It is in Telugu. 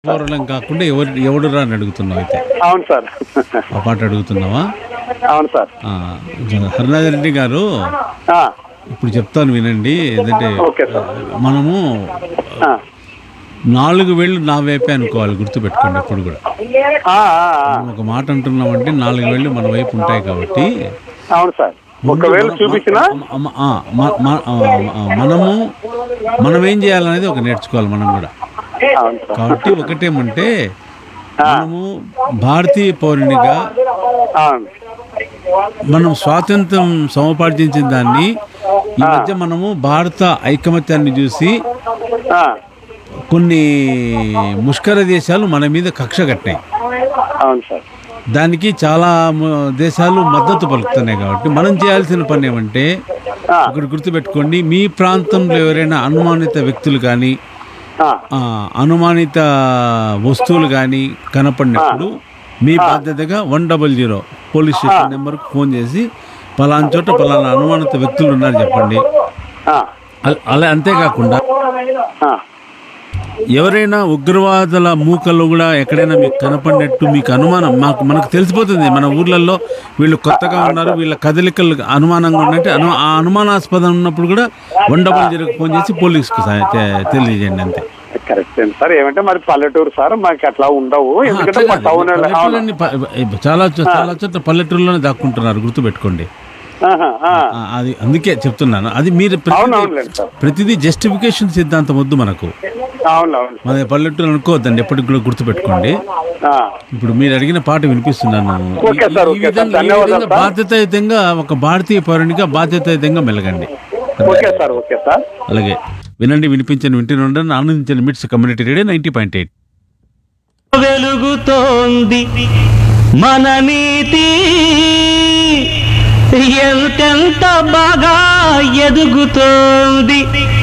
పోరడం కాకుండా ఎవడురా అని అడుగుతున్నావు అయితే. అవును సార్. ఆ పాట అడుగుతున్నావా? అవును సార్. హరినాథ రెడ్డి గారు ఇప్పుడు చెప్తాను వినండి. ఏంటంటే ఓకే సార్. మనము 4 వేళ్ళు నా వైపే అనుకోవాలి, గుర్తుపెట్టుకోండి. ఎప్పుడు కూడా మనం ఒక మాట అంటున్నామంటే 4 వేళ్ళు మన వైపు ఉంటాయి కాబట్టి. అవును సార్. ఒకవేళ చూపించినా మనం ఏం చేయాలనేది ఒక నేర్చుకోవాలి మనం కూడా. కాబట్టి ఒకటేమంటే మనము భారతీయ పౌరునిగా మనం స్వాతంత్రం సముపార్జించిన దాన్ని ఈ మధ్య మనము భారత ఐకమత్యాన్ని చూసి కొన్ని ముష్కర దేశాలు మన మీద కక్ష కట్టాయి. దానికి చాలా దేశాలు మద్దతు పలుకుతున్నాయి. కాబట్టి మనం చేయాల్సిన పని ఏమంటే, ఒకటి గుర్తుపెట్టుకోండి, మీ ప్రాంతంలో ఎవరైనా అనుమానిత వ్యక్తులు కానీ అనుమానిత వస్తువులు కానీ కనపడినప్పుడు మీ బాధ్యతగా 100 పోలీస్ స్టేషన్ నెంబర్కు ఫోన్ చేసి పలానా చోట పలానా అనుమానిత వ్యక్తులు ఉన్నారు చెప్పండి. అలా అంతేకాకుండా ఎవరైనా ఉగ్రవాదుల మూకలు కూడా ఎక్కడైనా మీకు కనపడినట్టు మీకు అనుమానం మనకు తెలిసిపోతుంది. మన ఊర్లలో వీళ్ళు కొత్తగా ఉన్నారు, వీళ్ళ కదలికలు అనుమానంగా ఉన్నట్టు ఆ అనుమానాస్పదం ఉన్నప్పుడు కూడా 100 ఫోన్ చేసి పోలీసుకు తెలియజేయండి. అంతే. Correct sir. ఏమంటే మరి పల్లెటూరు సార్, మాకు అట్లా ఉండవు. ఎందుకంటే చాలా చోట్ల పల్లెటూరులోనే దాక్కుంటున్నారు, గుర్తుపెట్టుకోండి. అది అందుకే చెప్తున్నాను. అది మీరు ప్రతిదీ జస్టిఫికేషన్ సిద్ధాంతం వద్దు మనకు. మన పల్లెటూరు అనుకోవద్దండి, ఎప్పటికి కూడా గుర్తుపెట్టుకోండి. ఇప్పుడు మీరు అడిగిన పాట వినిపిస్తున్నాను. ఈ విధంగా బాధ్యతాయుతంగా ఒక భారతీయ పౌరునిగా బాధ్యతాయుతంగా మెలగండి. అలాగే వినండి, వినిపించండి, వింటూనే ఆనందించండి. మిట్స్ కమ్యూనిటీ రేడియో 90.8. వెలుగుతోంది మన నీతి, ఎంతెంత బాగా ఎదుగుతోంది